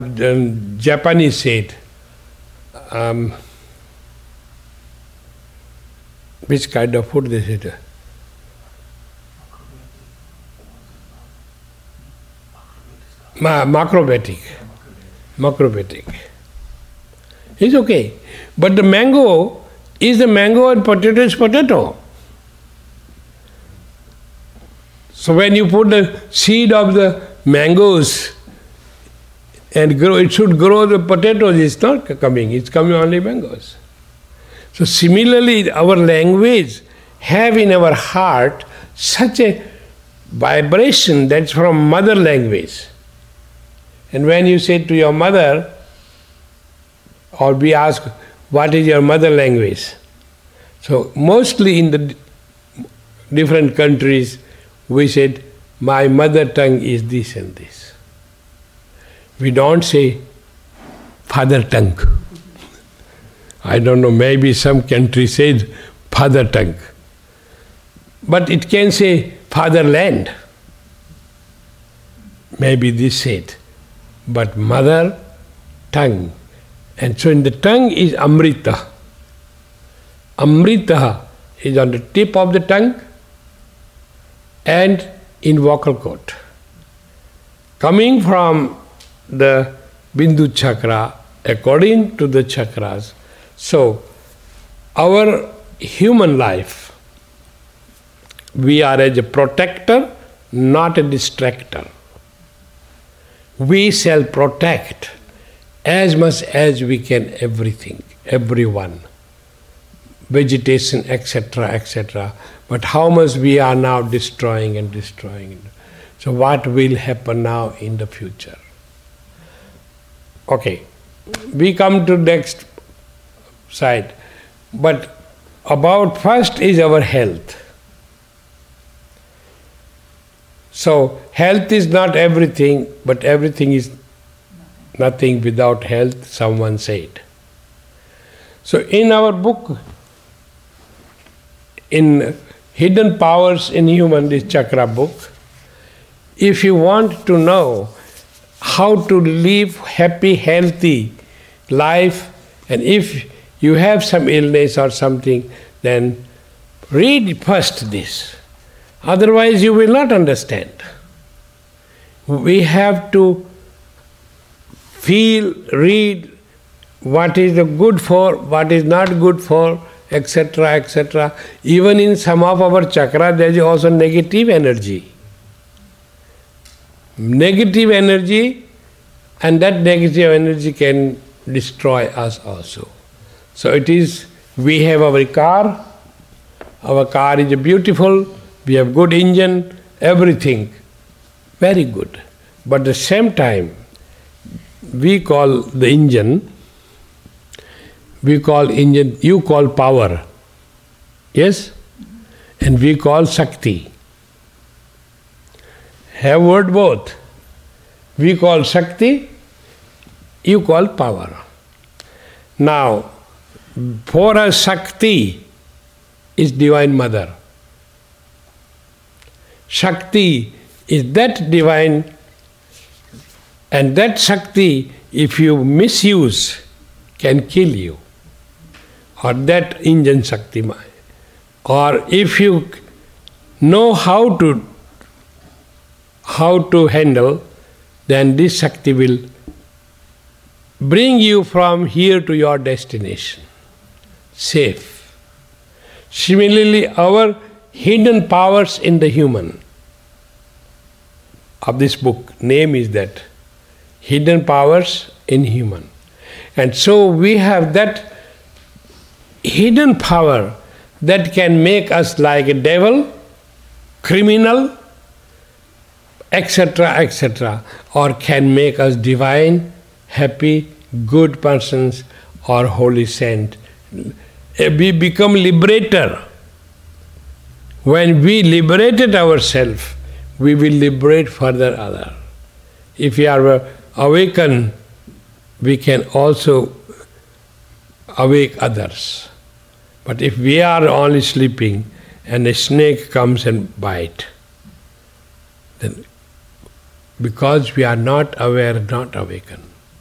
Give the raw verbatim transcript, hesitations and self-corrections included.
um, Japanese said, um, which kind of food they said? Ma- macrobitic. Macrobitic. It's okay. But the mango is the mango and potato is potato. So when you put the seed of the mangoes and grow, it should grow the potatoes, it's not coming, it's coming only mangoes. So similarly, our language have in our heart such a vibration that's from mother language. And when you say to your mother, or we ask, what is your mother language? So mostly in the different countries, we said, my mother tongue is this and this. We don't say father tongue. I don't know, maybe some country says father tongue. But it can say fatherland. Maybe this said. But mother tongue. And so in the tongue is Amrita. Amrita is on the tip of the tongue and in vocal cord. Coming from the Bindu chakra, according to the chakras. So, our human life, we are as a protector, not a distractor. We shall protect as much as we can everything, everyone, vegetation, et cetera, et cetera. But how much we are now destroying and destroying. So what will happen now in the future? Okay, we come to next side. But about first is our health. So health is not everything, but everything is nothing without health, someone said. So in our book, in Hidden Powers in Human, this chakra book, if you want to know how to live happy, healthy life, and if you have some illness or something, then read first this. Otherwise you will not understand. We have to feel, read what is the good for, what is not good for, et cetera, et cetera. Even in some of our chakra, there is also negative energy. Negative energy, and that negative energy can destroy us also. So it is, we have our car, our car is beautiful, we have good engine, everything, very good. But at the same time, we call the engine, we call engine, you call power, yes? And we call Shakti. Have word both. We call Shakti, you call power. Now, for us Shakti is Divine Mother. Shakti is that divine, and that Shakti, if you misuse, can kill you. Or that engine Shakti. Or if you know how to how to handle, then this Shakti will bring you from here to your destination, safe. Similarly, our hidden powers in the human, of this book, name is that, Hidden Powers in Human. And so we have that hidden power that can make us like a devil, criminal, et cetera, et cetera, or can make us divine, happy, good persons, or holy saint. We become liberator. When we liberated ourselves, we will liberate further other. If we are awakened, we can also awake others. But if we are only sleeping and a snake comes and bites, then because we are not aware, not awakened.